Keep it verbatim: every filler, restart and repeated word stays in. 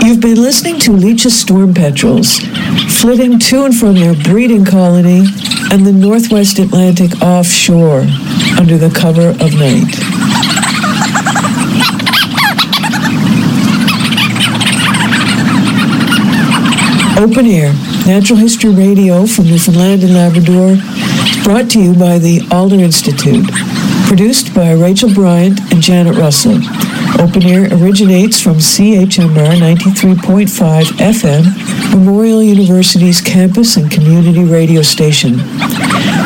You've been listening to Leach's storm petrels, flitting to and from their breeding colony and the Northwest Atlantic offshore under the cover of night. Open Air, Natural History Radio from Newfoundland and Labrador, brought to you by the Alder Institute, produced by Rachel Bryant and Janet Russell. Open Air originates from C H M R ninety-three point five F M, Memorial University's campus and community radio station.